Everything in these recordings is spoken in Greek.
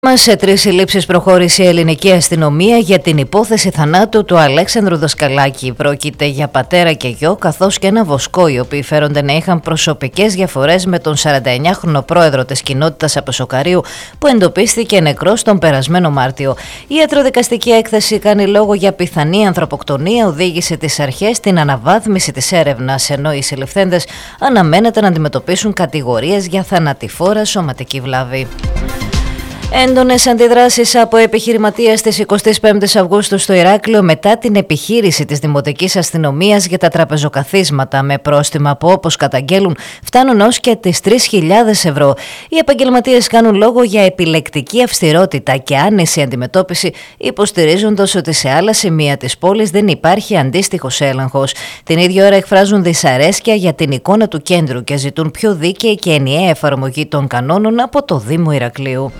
Σε 3 συλλήψεις προχώρησε η ελληνική αστυνομία για την υπόθεση θανάτου του Αλέξανδρου Δασκαλάκη. Πρόκειται για πατέρα και γιο, καθώς και ένα βοσκό, οι οποίοι φέρονται να είχαν προσωπικές διαφορές με τον 49χρονο πρόεδρο της κοινότητας Αποσοκαρίου, που εντοπίστηκε νεκρός τον περασμένο Μάρτιο. Η ιατροδικαστική έκθεση κάνει λόγο για πιθανή ανθρωποκτονία, οδήγησε τις αρχές στην αναβάθμιση της έρευνας, ενώ οι συλληφθέντες αναμένεται να αντιμετωπίσουν κατηγορίες για θανατηφόρα σωματική βλάβη. Έντονες αντιδράσεις από επιχειρηματίες της 25ης Αυγούστου στο Ηράκλειο μετά την επιχείρηση της Δημοτικής Αστυνομίας για τα τραπεζοκαθίσματα με πρόστιμα που, όπως καταγγέλουν, φτάνουν ως και τις 3.000 ευρώ. Οι επαγγελματίες κάνουν λόγο για επιλεκτική αυστηρότητα και άνηση αντιμετώπιση, υποστηρίζοντας ότι σε άλλα σημεία της πόλης δεν υπάρχει αντίστοιχος έλεγχος. Την ίδια ώρα εκφράζουν δυσαρέσκεια για την εικόνα του κέντρου και ζητούν πιο δίκαιη και ενιαία εφαρμογή των κανόνων από το Δήμο Ηρακλείου.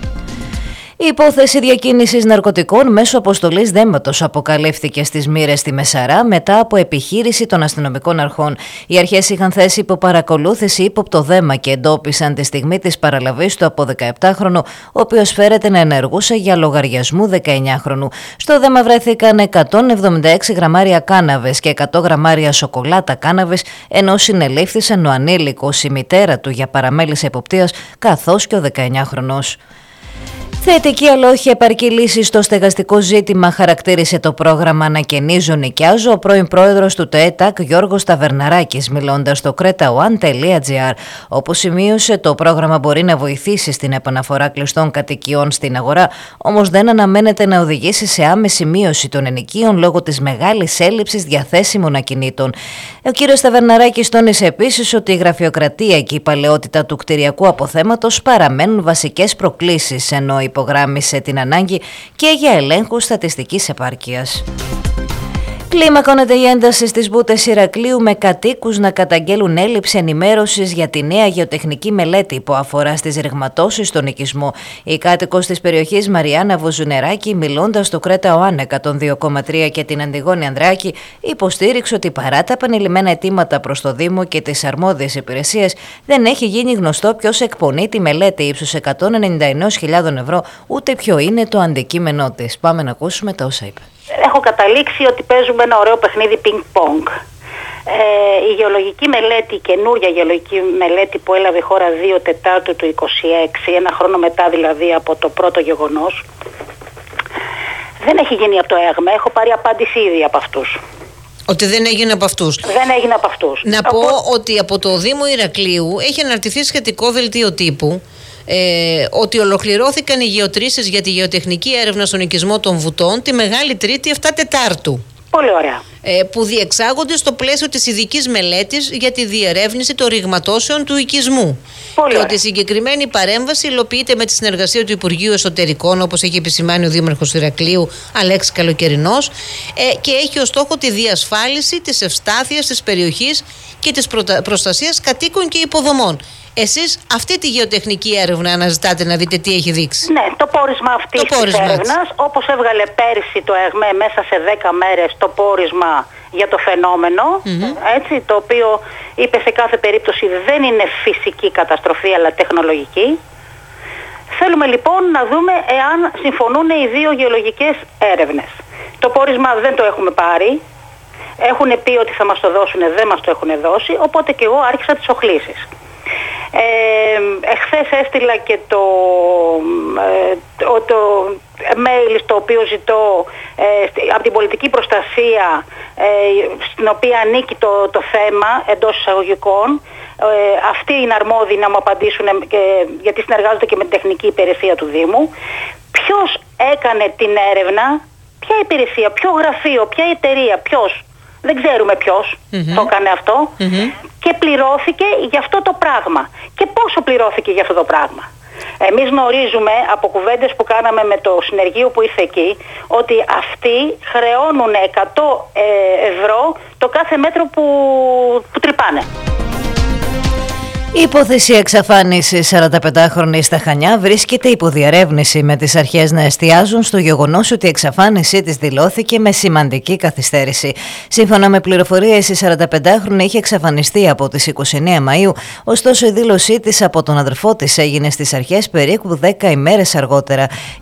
Η υπόθεση διακίνησης ναρκωτικών μέσω αποστολής δέματος αποκαλύφθηκε στις Μοίρες στη Μεσαρά μετά από επιχείρηση των αστυνομικών αρχών. Οι αρχές είχαν θέσει υπό παρακολούθηση ύποπτο δέμα και εντόπισαν τη στιγμή της παραλαβής του από 17χρονο, ο οποίος φέρεται να ενεργούσε για λογαριασμού 19χρονου. Στο δέμα βρέθηκαν 176 γραμμάρια κάναβες και 100 γραμμάρια σοκολάτα κάναβες, ενώ συνελήφθησαν ο ανήλικος, η μητέρα του για παραμέληση εποπτείας, καθώς και ο 19χρονος. Θετική αλλά όχι επαρκή λύση στο στεγαστικό ζήτημα, χαρακτήρισε το πρόγραμμα «Ανακαινίζω, νοικιάζω» ο πρώην πρόεδρος του ΤΕΤΑΚ Γιώργος Ταβερναράκης, μιλώντας στο cretaone.gr. Όπως σημείωσε, το πρόγραμμα μπορεί να βοηθήσει στην επαναφορά κλειστών κατοικιών στην αγορά, όμως δεν αναμένεται να οδηγήσει σε άμεση μείωση των ενοικίων λόγω της μεγάλης έλλειψης διαθέσιμων ακινήτων. Ο κ. Ταβερναράκης τόνισε επίσης ότι η γραφειοκρατία και η παλαιότητα του κτηριακού αποθέματος παραμένουν βασικές προκλήσεις, ενώ υπογράμμισε την ανάγκη και για ελέγχους στατιστικής επάρκειας. Κλίμακωνεται η ένταση στις Μπούτες Ηρακλείου, με κατοίκους να καταγγέλουν έλλειψη ενημέρωσης για τη νέα γεωτεχνική μελέτη που αφορά στις ρηγματώσεις στον οικισμό. Η κάτοικος της περιοχής Μαριάννα Βοζουνεράκη, μιλώντας στο cretaone 102,3 και την Αντιγόνη Ανδράκη, υποστήριξε ότι παρά τα επανειλημμένα αιτήματα προς το Δήμο και τις αρμόδιες υπηρεσίες, δεν έχει γίνει γνωστό ποιος εκπονεί τη μελέτη ύψους 191.000 ευρώ, ούτε ποιο είναι το αντικείμενό της. Πάμε να ακούσουμε τα όσα είπε. Έχω καταλήξει ότι παίζουμε ένα ωραίο παιχνίδι πινκ-πονγκ. Η γεωλογική μελέτη, η καινούρια γεωλογική μελέτη που έλαβε η χώρα 2 Τετάρτου του 26, ένα χρόνο μετά δηλαδή από το πρώτο γεγονός, δεν έχει γίνει από το ΕΓΜΕ. Έχω πάρει απάντηση ήδη από αυτούς. Ότι δεν έγινε από αυτούς. Δεν έγινε από αυτούς. Να πω ότι από το Δήμο Ηρακλείου έχει αναρτηθεί σχετικό δελτίο τύπου, ότι ολοκληρώθηκαν οι γεωτρήσεις για τη γεωτεχνική έρευνα στον οικισμό των Βουτών τη Μεγάλη Τρίτη 7 Τετάρτου. Πολύ ωραία. Που διεξάγονται στο πλαίσιο της ειδικής μελέτης για τη διερεύνηση των ρηγματώσεων του οικισμού. Πολύ και ότι η συγκεκριμένη παρέμβαση υλοποιείται με τη συνεργασία του Υπουργείου Εσωτερικών, όπως έχει επισημάνει ο Δήμαρχος Ηρακλείου Αλέξης Καλοκαιρινός, και έχει ως στόχο τη διασφάλιση της ευστάθειας της περιοχής και της προστασίας κατοίκων και υποδομών. Εσείς αυτή τη γεωτεχνική έρευνα αναζητάτε να δείτε τι έχει δείξει. Ναι, το πόρισμα αυτής της έρευνας, όπως έβγαλε πέρσι το ΕΓΜΕ μέσα σε 10 μέρες το πόρισμα για το φαινόμενο, έτσι, το οποίο είπε σε κάθε περίπτωση δεν είναι φυσική καταστροφή αλλά τεχνολογική. Θέλουμε λοιπόν να δούμε εάν συμφωνούν οι δύο γεωλογικές έρευνες. Το πόρισμα δεν το έχουμε πάρει. Έχουν πει ότι θα μας το δώσουν, δεν μας το έχουν δώσει, οπότε και εγώ άρχισα τις οχλήσεις. Εχθές έστειλα και το mail στο οποίο ζητώ από την πολιτική προστασία, στην οποία ανήκει το θέμα εντός εισαγωγικών. Αυτοί είναι αρμόδιοι να μου απαντήσουν, γιατί συνεργάζονται και με την τεχνική υπηρεσία του Δήμου. Ποιος έκανε την έρευνα, ποια υπηρεσία, ποιο γραφείο, ποια εταιρεία, ποιος. Δεν ξέρουμε ποιος το έκανε αυτό και πληρώθηκε για αυτό το πράγμα. Και πόσο πληρώθηκε για αυτό το πράγμα. Εμείς γνωρίζουμε από κουβέντες που κάναμε με το συνεργείο που ήρθε εκεί, ότι αυτοί χρεώνουν 100 ευρώ το κάθε μέτρο που τρυπάνε. Η υπόθεση εξαφάνισης 45χρονης στα Χανιά βρίσκεται υπό διερεύνηση, με τις αρχές να εστιάζουν στο γεγονός ότι η εξαφάνισή της δηλώθηκε με σημαντική καθυστέρηση. Σύμφωνα με πληροφορίες, η 45χρονη είχε εξαφανιστεί από τις 29 Μαΐου, ωστόσο η δήλωσή της από τον αδερφό της έγινε στις αρχές περίπου 10 ημέρες αργότερα.